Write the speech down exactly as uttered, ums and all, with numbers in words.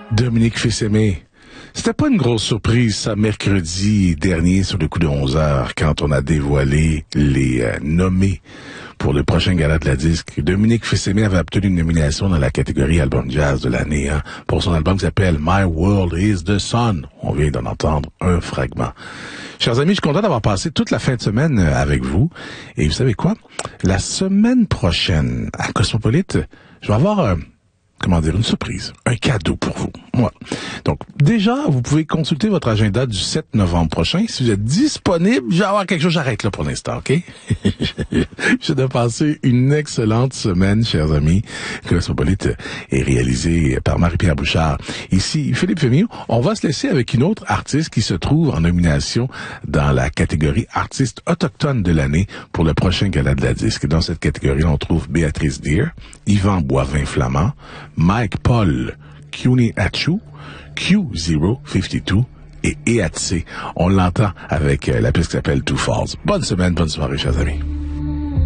Dominique Fils-Aimé. C'était pas une grosse surprise, ça, mercredi dernier, sur le coup de onze heures, quand on a dévoilé les euh, nommés pour le prochain gala de la disque. Dominique Fils-Aimé avait obtenu une nomination dans la catégorie album jazz de l'année, hein, pour son album qui s'appelle My World is the Sun. On vient d'en entendre un fragment. Chers amis, je suis content d'avoir passé toute la fin de semaine avec vous. Et vous savez quoi? La semaine prochaine, à Cosmopolite, je vais avoir... Euh, comment dire, une surprise, un cadeau pour vous. Moi. Donc, déjà, vous pouvez consulter votre agenda du sept novembre prochain. Si vous êtes disponible, je vais avoir quelque chose, j'arrête là pour l'instant, OK? Je vais passer une excellente semaine, chers amis. Cosmopolite est réalisé par Marie-Pierre Bouchard. Ici, Philippe Fémio. On va se laisser avec une autre artiste qui se trouve en nomination dans la catégorie artiste autochtone de l'année pour le prochain gala de la disque. Dans cette catégorie, on trouve Béatrice Deer, Yvan Boivin-Flamand, Mike Paul, Kuni Achu, Q zéro cinquante-deux et Eatse. On l'entend avec la piste qui s'appelle Two Falls. Bonne semaine, bonne soirée, chers amis.